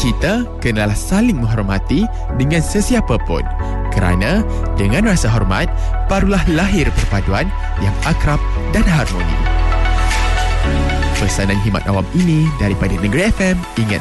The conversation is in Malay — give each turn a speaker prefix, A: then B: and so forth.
A: kita kenalah saling menghormati dengan sesiapa pun. Kerana dengan rasa hormat, barulah lahir perpaduan yang akrab dan harmoni. Pesanan khidmat awam ini daripada Negeri FM. Ingat,